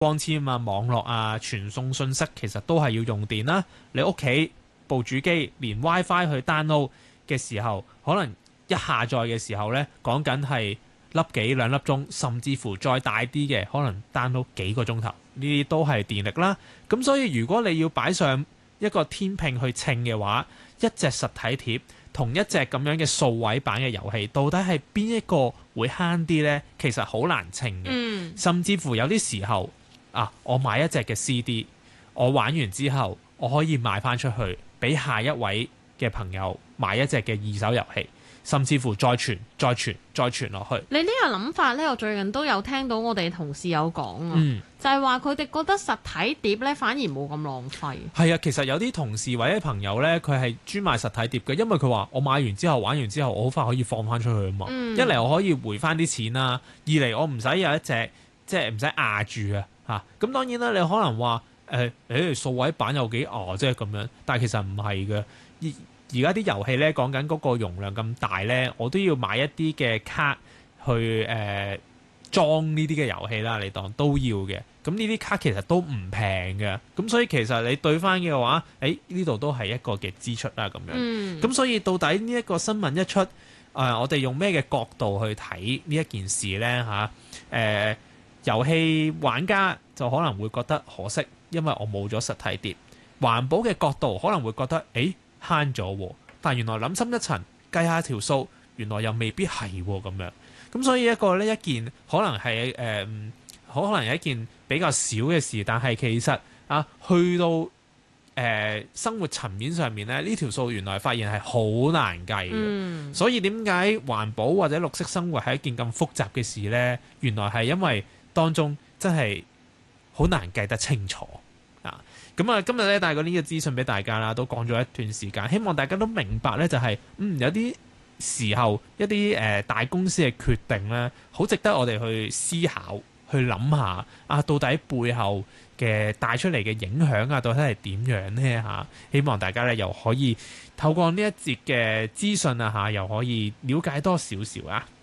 光纖啊、網絡啊、傳送信息其實都係要用電啦。你屋企部主機連 WiFi 去 download 嘅時候，可能一下載嘅時候呢，講緊係粒幾兩粒鐘，甚至乎再大啲嘅，可能 download 幾個鐘頭，呢啲都係電力啦。咁所以如果你要擺上一個天秤去稱嘅話，一隻實體貼同一隻咁樣嘅數位版嘅遊戲，到底係邊一個會慳啲呢？其實好難稱嘅，甚至乎有啲時候我買一隻嘅 CD， 我玩完之後，我可以賣翻出去，俾下一位嘅朋友買一隻嘅二手遊戲，甚至乎再傳落去。 你呢個諗法呢，我最近都有聽到我哋同事有講啊，就係話佢哋覺得實體碟呢反而冇咁浪費。 係啊，其實有啲同事或者朋友呢，佢係專賣實體碟嘅，因為佢話我買完之後玩完之後，我好快可以放翻出去啊嘛。一嚟我可以回翻啲錢啦，二嚟我唔使有一隻即係唔使壓住啊。咁當然啦，你可能話數位版有幾啫咁樣，但係其實唔係嘅。而家啲遊戲咧講緊嗰個容量咁大咧，我都要買一啲嘅卡去裝呢啲嘅遊戲啦，你當都要嘅。咁呢啲卡其實都唔平嘅，咁所以其實你對翻嘅話，呢度都係一個嘅支出啦咁樣。咁所以到底呢一個新聞一出，我哋用咩嘅角度去睇呢一件事咧？遊戲玩家就可能會覺得可惜，因為我冇咗實體碟。環保嘅角度可能會覺得慳咗，但原來諗深一層計下條數，原來又未必係咁樣。咁所以一件可能係可能係一件比較少嘅事，但係其實去到生活層面上面咧，呢條數原來發現係好難計嘅。所以點解環保或者綠色生活係一件咁複雜嘅事呢？原來係因為當中真係好難計得清楚咁今日咧帶過呢個資訊俾大家啦，都講咗一段時間，希望大家都明白咧，就係有啲時候一啲大公司嘅決定咧，好值得我哋去思考，去諗下到底背後嘅帶出嚟嘅影響到底係點樣呢？希望大家咧又可以透過呢一節嘅資訊又可以了解多少少啊！